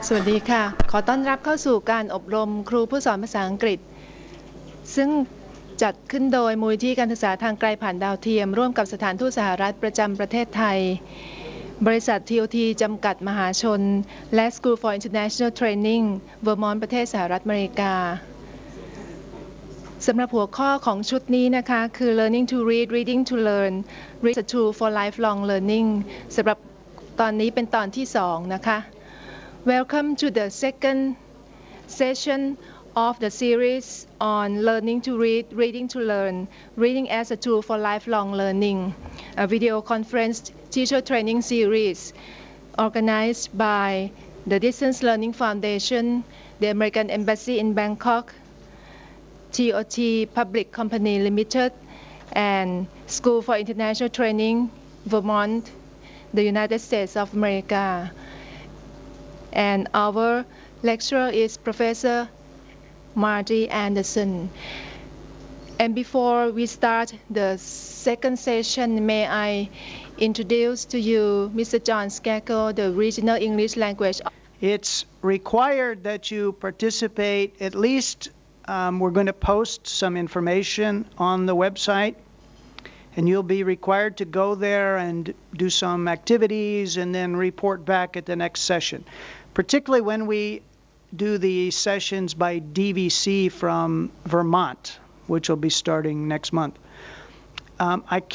สวัสดีค่ะขอต้อนรับเข้าสู่การอบรมครูผู้สอนภาษาอังกฤษซึ่งจัดขึ้นโดยมูลนิธิการศึกษาทางไกลผ่านดาวเทียมร่วมกับสถานทูตสหรัฐประจำประเทศไทยบริษัท TOT จำกัดมหาชนและ School for International Training เวอร์มอนต์ประเทศสหรัฐอเมริกาสำหรับหัวข้อของชุดนี้นะคะคือ Learning to Read Reading to Learn Read a Tool for Lifelong Learning สำหรับตอนนี้เป็นตอนที่2นะคะ Welcome to the second session of the series on learning to read, reading to learn, reading as a tool for lifelong learning, a video conference teacher training series organized by the Distance Learning Foundation, the American Embassy in Bangkok, TOT Public Company Limited, and School for International Training, Vermont, the United States of America. And our lecturer is Professor Marty Anderson. And before we start the second session, may I introduce to you Mr. John Skacko, the Regional English Language. It's required that you participate. At least we're going to post some information on the website, and you'll be required to go there and do some activities and then report back at the next session, particularly when we do the sessions by DVC from Vermont, which will be starting next month. I